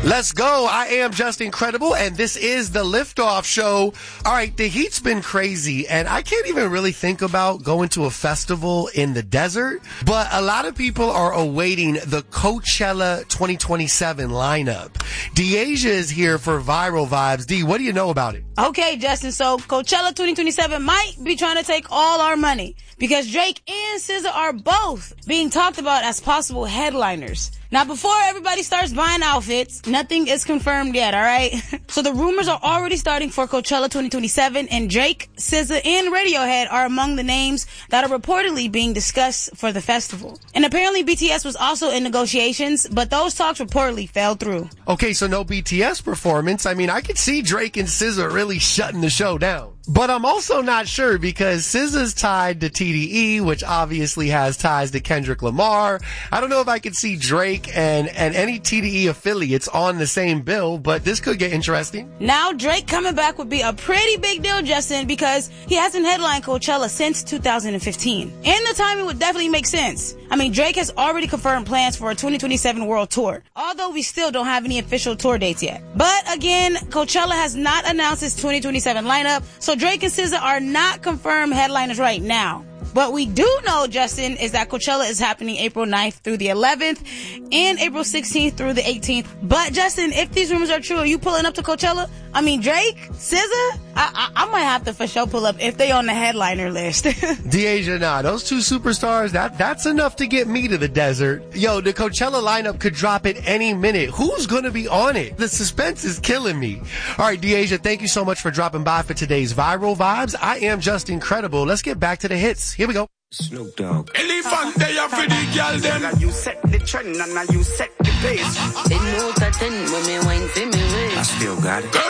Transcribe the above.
Let's go. I am just incredible, and this is the Liftoff Show. All right, the heat's been crazy, and I can't even really think about going to a festival in the desert, but a lot of people are awaiting the Coachella 2027 lineup. Deasia is here for Viral Vibes. D, what do you know about it? Okay, Justin, so Coachella 2027 might be trying to take all our money because Drake and SZA are both being talked about as possible headliners. Now, before everybody starts buying outfits, nothing is confirmed yet, all right? So the rumors are already starting for Coachella 2027, and Drake, SZA, and Radiohead are among the names that are reportedly being discussed for the festival. And apparently BTS was also in negotiations, but those talks reportedly fell through. Okay, so no BTS performance. I mean, I could see Drake and SZA really shutting the show down. But I'm also not sure because SZA's tied to TDE, which obviously has ties to Kendrick Lamar. I don't know if I could see Drake and any TDE affiliates on the same bill, but this could get interesting. Now Drake coming back would be a pretty big deal, Justin, because he hasn't headlined Coachella since 2015. And the timing would definitely make sense. I mean, Drake has already confirmed plans for a 2027 world tour, although we still don't have any official tour dates yet. But again, Coachella has not announced its 2027 lineup, so Drake and SZA are not confirmed headliners right now. What we do know, Justin, is that Coachella is happening April 9th through the 11th and April 16th through the 18th. But, Justin, if these rumors are true, are you pulling up to Coachella? I mean, Drake, SZA, I might have to for sure pull up if they on the headliner list. Deasia, nah, those two superstars, that's enough to get me to the desert. Yo, the Coachella lineup could drop at any minute. Who's gonna be on it? The suspense is killing me. All right, Deasia, thank you so much for dropping by for today's Viral Vibes. I am just incredible. Let's get back to the hits. Here we go. Snoop Dogg. Elephant day for the girl them. You set the trend and now you set the pace. 10 out of 10 when me wine for me waist. I still got it.